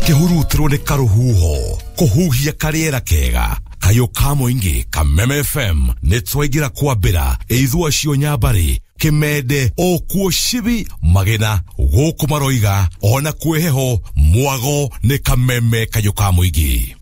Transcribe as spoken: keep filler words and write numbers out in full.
Kihurutiro ni karuhuho, kuhuhia kariera kega. Kayo kamo ingi, Kameme F M, netwaigira kuabira, eidhua shio nyabari, kimede, o kuo shibi, magena, goku maroiga, ona kueheho, muago, ne Kameme kayo kamo ingi.